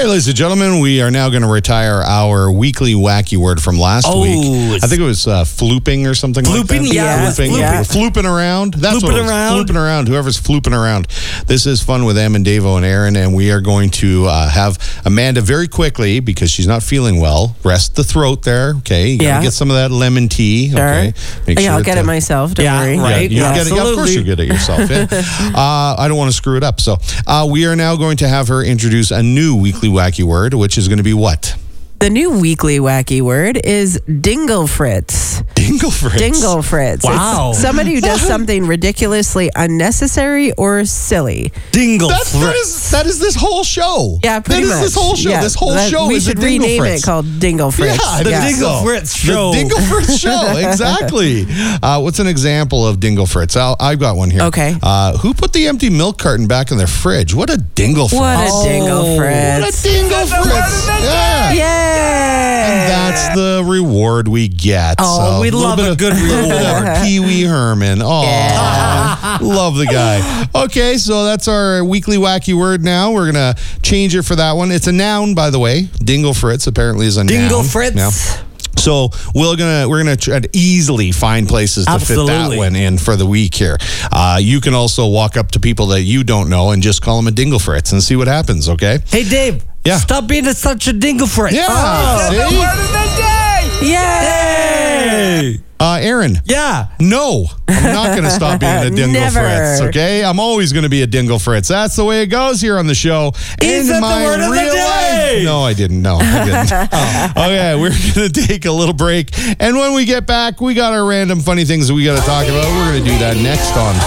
ladies and gentlemen, we are now going to retire our weekly wacky word from last week. I think it was flooping or something like that. Flooping around. That's what it was. Flooping around. Whoever's flooping around. This is fun with Em and Davo and Aaron, and we are going to have Amanda very quickly, because she's not feeling well, rest the throat there, okay? You got to get some of that lemon tea, okay? Make sure I'll get it myself, don't worry. Right. You get it. Of course you get it yourself. Yeah. I don't want to screw it up. So we are now going to have her introduce a new weekly wacky word, which is going to be what? The new weekly wacky word is Dingle Fritz. Dingle Fritz? Dingle Fritz. Wow. It's somebody who does something ridiculously unnecessary or silly. Dingle Fritz. That is this whole show. Yeah, pretty much. That is this whole show. Yeah, this whole show is a Dingle Fritz. We should rename it called Dingle Fritz. Yeah, the Dingle Fritz show. The Dingle Fritz show, exactly. What's an example of Dingle Fritz? I've got one here. Okay. Who put the empty milk carton back in their fridge? What a Dingle Fritz. What a Dingle Fritz. What a Dingle Fritz. Yeah. And that's the reward we get. Oh, so we love a good reward. Pee Wee Herman. Oh, love the guy. Okay, so that's our weekly wacky word now. We're going to change it for that one. It's a noun, by the way. Dingle Fritz apparently is a noun. Dingle Fritz. Now. So we're gonna try to easily find places to fit that one in for the week here. You can also walk up to people that you don't know and just call them a Dingle Fritz and see what happens. Okay? Hey, Dave. Yeah. Stop being such a Dingle Fritz. Yeah. See? The word of the day. Yay! Aaron. Yeah. No, I'm not going to stop being a Dingle Never. Fritz, okay? I'm always going to be a Dingle Fritz. That's the way it goes here on the show. Is that the word of the day? Life. No, I didn't. No, I didn't. Okay, we're going to take a little break. And when we get back, we got our random funny things that we got to talk about. We're going to do that next on